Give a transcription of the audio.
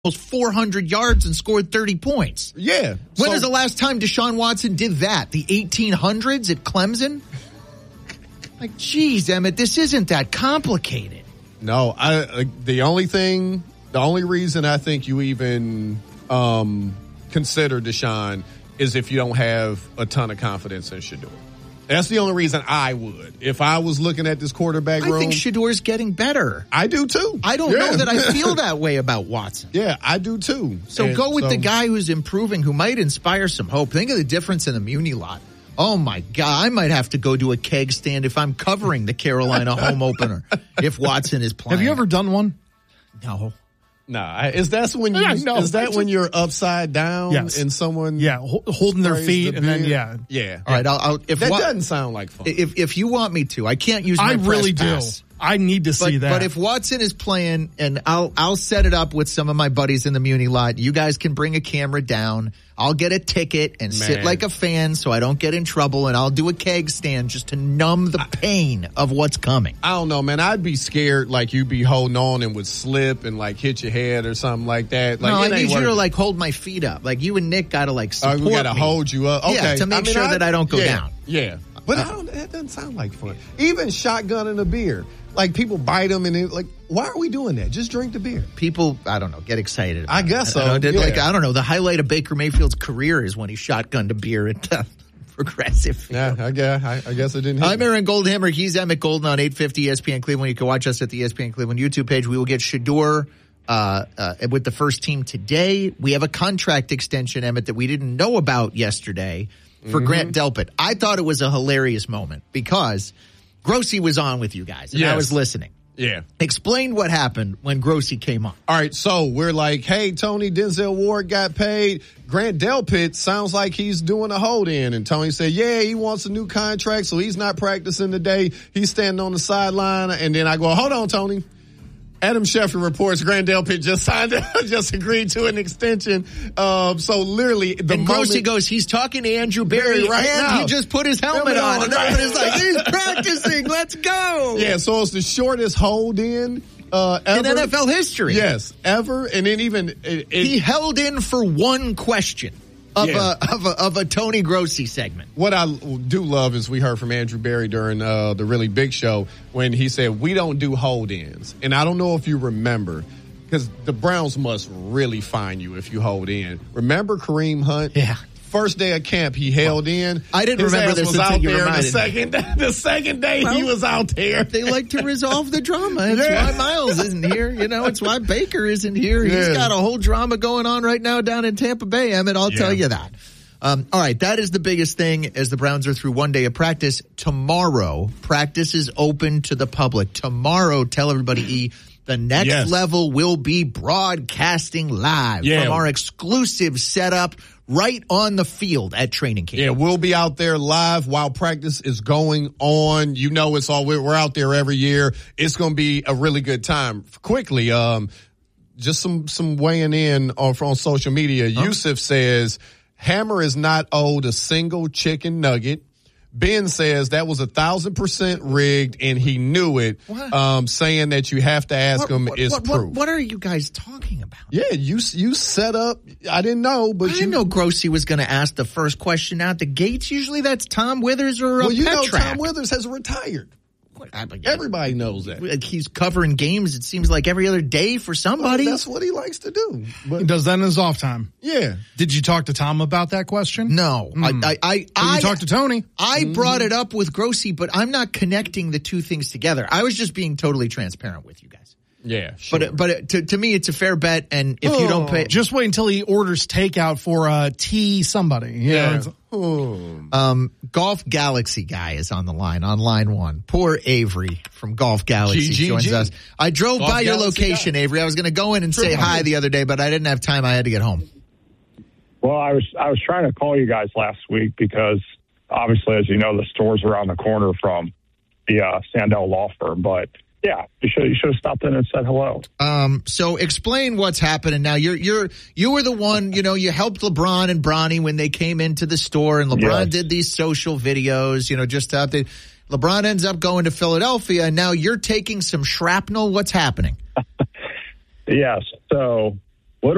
almost 400 yards and scored 30 points. Yeah. When was the last time Deshaun Watson did that? The 1800s at Clemson? Like, geez, Emmett, this isn't that complicated. No, the only reason I think you even consider Deshaun is if you don't have a ton of confidence in Shedeur. That's the only reason I would. If I was looking at this quarterback room. I think Shedor's getting better. I do too. I don't know that I feel that way about Watson. Yeah, I do too. So go with the guy who's improving, who might inspire some hope. Think of the difference in the Muni lot. Oh my God, I might have to go to a keg stand if I'm covering the Carolina home opener if Watson is playing. Have you ever done one? No. Nah, is that when you're upside down and someone holding their feet and then yeah. All right, if that doesn't sound like fun. If you want me to, I can't use my I really pass. do. I need to see that. But if Watson is playing, and I'll set it up with some of my buddies in the Muni lot. You guys can bring a camera down. I'll get a ticket and sit like a fan so I don't get in trouble, and I'll do a keg stand just to numb the pain of what's coming. I don't know, man. I'd be scared like you'd be holding on and would slip and like hit your head or something like that. Like, no, I need you to like hold my feet up. Like you and Nick got to like support me. We got to hold you up. Okay. Yeah, to make sure that I don't go down. Yeah. But that doesn't sound like fun. Even shotgunning a beer. Like, people bite them, and like, why are we doing that? Just drink the beer. People, I don't know, get excited about I guess so. I don't know. The highlight of Baker Mayfield's career is when he shotgunned a beer at Progressive Field. Yeah, I guess it didn't. I'm Aaron Goldhammer. He's Emmett Golden on 850 ESPN Cleveland. You can watch us at the ESPN Cleveland YouTube page. We will get Shedeur with the first team today. We have a contract extension, Emmett, that we didn't know about yesterday for Grant Delpit. I thought it was a hilarious moment because Grossi was on with you guys, and I was listening. Yeah. Explain what happened when Grossi came on. All right, so we're like, hey, Tony, Denzel Ward got paid. Grant Delpit sounds like he's doing a hold-in. And Tony said, yeah, he wants a new contract, so he's not practicing today. He's standing on the sideline. And then I go, hold on, Tony. Adam Schefter reports Grant Delpit just agreed to an extension. So literally, Grossi goes, he's talking to Andrew Berry right now. He just put his helmet on, and everybody's like, he's practicing. Let's go. Yeah, so it's the shortest hold-in ever. In NFL history. Yes, ever. And then even he held in for one question of a Tony Grossi segment. What I do love is we heard from Andrew Berry during the Really Big Show when he said, we don't do hold-ins. And I don't know if you remember, because the Browns must really fine you if you hold in. Remember Kareem Hunt? Yeah. First day of camp, he held in. I didn't remember this until you reminded me. The second day he was out there. They like to resolve the drama. It's why Miles isn't here. You know, it's why Baker isn't here. He's got a whole drama going on right now down in Tampa Bay, Emmett. I'll tell you that. All right, that is the biggest thing as the Browns are through one day of practice. Tomorrow, practice is open to the public. Tomorrow, tell everybody, the next level will be broadcasting live from our exclusive setup right on the field at training camp. Yeah, we'll be out there live while practice is going on. You know, we're out there every year. It's going to be a really good time. Quickly, just some weighing in on social media. Yusuf says Hammer is not owed a single chicken nugget. Ben says that was 1,000% rigged, and he knew it. Saying that you have to ask him is proof. What are you guys talking about? Yeah, you set up. I didn't know, but I didn't know Grossi was going to ask the first question out the gates. Usually that's Tom Withers or Petrak. Tom Withers has retired. Everybody knows that. He's covering games, it seems like, every other day for somebody. Well, that's what he likes to do. But he does that in his off time. Yeah. Did you talk to Tom about that question? No. You talked to Tony. I brought it up with Grossi, but I'm not connecting the two things together. I was just being totally transparent with you guys. Yeah, sure. But to me, it's a fair bet, and if you don't pay... Just wait until he orders takeout for T somebody. Yeah. Golf Galaxy guy is on the line, on line one. Poor Avery from Golf Galaxy joins us. I drove by your location, Avery. I was going to go in and say hi the other day, but I didn't have time. I had to get home. Well, I was trying to call you guys last week because, obviously, as you know, the store's around the corner from the Sandell Law Firm, but... Yeah, you should have stopped in and said hello. So explain what's happening now. You were the one, you helped LeBron and Bronny when they came into the store, and LeBron did these social videos, just to update. LeBron ends up going to Philadelphia, and now you're taking some shrapnel. What's happening? Yes. So